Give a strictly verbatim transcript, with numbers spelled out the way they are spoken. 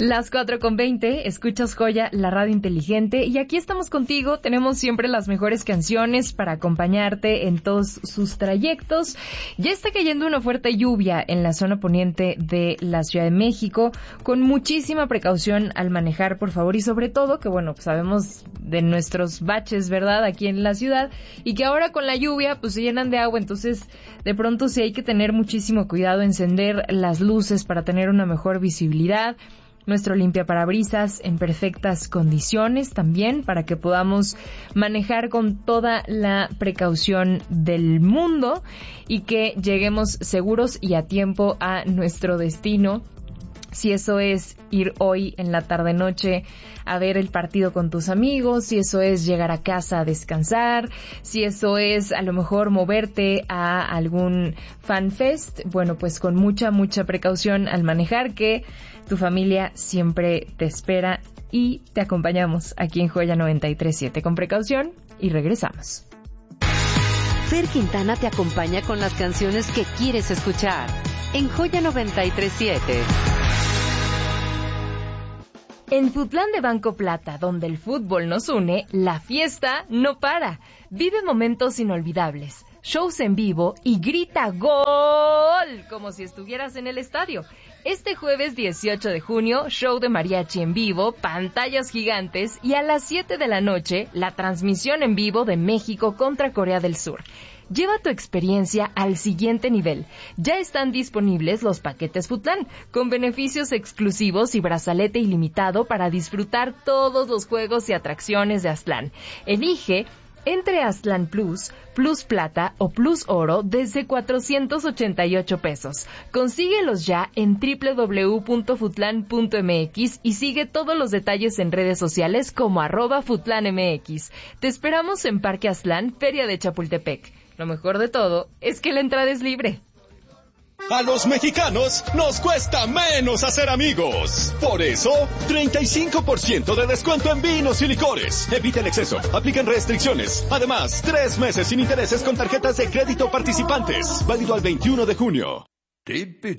Las cuatro con veinte, escuchas Joya, la radio inteligente, y aquí estamos contigo. Tenemos siempre las mejores canciones para acompañarte en todos sus trayectos. Ya está cayendo una fuerte lluvia en la zona poniente de la Ciudad de México, con muchísima precaución al manejar, por favor, y sobre todo que, bueno, pues sabemos de nuestros baches, ¿verdad?, aquí en la ciudad, y que ahora con la lluvia, pues se llenan de agua, entonces de pronto sí hay que tener muchísimo cuidado, encender las luces para tener una mejor visibilidad, nuestro limpiaparabrisas en perfectas condiciones también para que podamos manejar con toda la precaución del mundo y que lleguemos seguros y a tiempo a nuestro destino. Si eso es ir hoy en la tarde-noche a ver el partido con tus amigos, si eso es llegar a casa a descansar, si eso es a lo mejor moverte a algún fanfest, bueno, pues con mucha, mucha precaución al manejar, que tu familia siempre te espera y te acompañamos aquí en Joya noventa y tres punto siete. Con precaución y regresamos. Fer Quintana te acompaña con las canciones que quieres escuchar en Joya noventa y tres punto siete. En Futlán de Banco Plata, donde el fútbol nos une, la fiesta no para. Vive momentos inolvidables, shows en vivo y grita ¡Gol!, como si estuvieras en el estadio. Este jueves dieciocho de junio, show de mariachi en vivo, pantallas gigantes y a las siete de la noche, la transmisión en vivo de México contra Corea del Sur. Lleva tu experiencia al siguiente nivel. Ya están disponibles los paquetes Futlán, con beneficios exclusivos y brazalete ilimitado para disfrutar todos los juegos y atracciones de Aztlán. Elige entre Aztlán Plus, Plus Plata o Plus Oro desde cuatrocientos ochenta y ocho pesos. Consíguelos ya en doble u doble u doble u punto futlán punto m x y sigue todos los detalles en redes sociales como arroba futlánmx. Te esperamos en Parque Aztlán, Feria de Chapultepec. Lo mejor de todo es que la entrada es libre. A los mexicanos nos cuesta menos hacer amigos. Por eso, treinta y cinco por ciento de descuento en vinos y licores. Evita el exceso, apliquen restricciones. Además, tres meses sin intereses con tarjetas de crédito participantes. Válido al veintiuno de junio.